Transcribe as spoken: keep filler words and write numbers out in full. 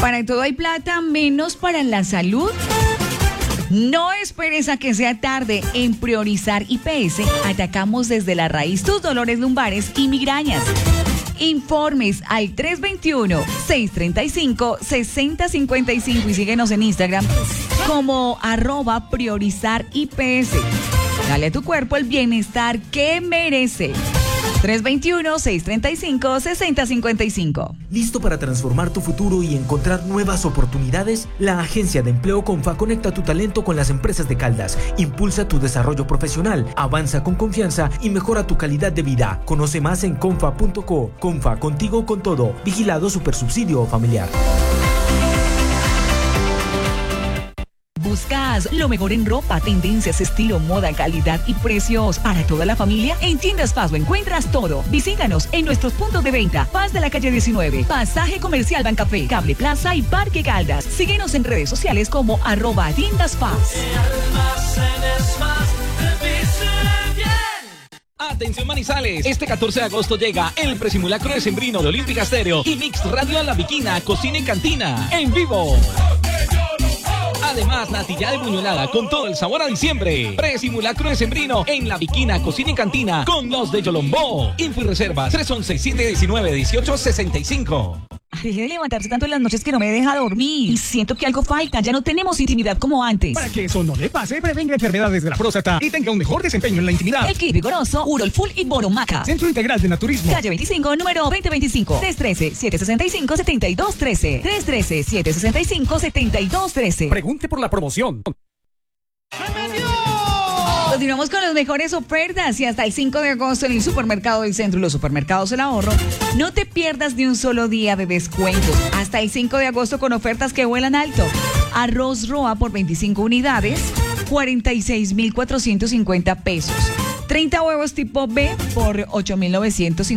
Para todo hay plata, menos para la salud. No esperes a que sea tarde. En Priorizar I P S atacamos desde la raíz tus dolores lumbares y migrañas. Informes al tres dos uno, seis tres cinco, seis cero cinco cinco y síguenos en Instagram como arroba Priorizar I P S. Dale a tu cuerpo el bienestar que merece. tres dos uno, seis tres cinco, seis cero cinco cinco. ¿Listo para transformar tu futuro y encontrar nuevas oportunidades? La Agencia de Empleo Confa conecta tu talento con las empresas de Caldas, impulsa tu desarrollo profesional, avanza con confianza y mejora tu calidad de vida. Conoce más en confa punto co. Confa, contigo con todo. Vigilado Supersubsidio Familiar. ¿Buscas lo mejor en ropa, tendencias, estilo, moda, calidad y precios para toda la familia? En Tiendas Paz lo encuentras todo. Visítanos en nuestros puntos de venta. Paz de la calle diecinueve, Pasaje Comercial Bancafé, Cable Plaza y Parque Caldas. Síguenos en redes sociales como arroba Tiendas Paz. Atención Manizales, este catorce de agosto llega el presimulacro de Sembrino de Olímpica Estéreo y Mix Radio a la Viquina, Cocina y Cantina, en vivo. Además, natilla de buñolada con todo el sabor a diciembre. Presimulacro de Sembrino en la Viquina, Cocina y Cantina con los de Yolombó. Info y reservas tres once, siete diecinueve, dieciocho sesenta y cinco. Dejé de levantarse tanto en las noches que no me deja dormir. Y siento que algo falta. Ya no tenemos intimidad como antes. Para que eso no le pase, prevenga enfermedades de la próstata y tenga un mejor desempeño en la intimidad. El Kit Vigoroso, Urol Full y Boromaca. Centro Integral de Naturismo. Calle veinticinco, número veinte veinticinco. tres uno tres, siete seis cinco, siete dos uno tres. tres uno tres, siete seis cinco, siete dos uno tres. Pregunte por la promoción. Continuamos con las mejores ofertas y hasta el cinco de agosto en el Supermercado del Centro y los Supermercados El Ahorro. No te pierdas ni un solo día de descuentos. Hasta el cinco de agosto con ofertas que vuelan alto. Arroz Roa por veinticinco unidades, cuarenta y seis mil cuatrocientos cincuenta pesos. treinta huevos tipo B por ocho mil novecientos cincuenta.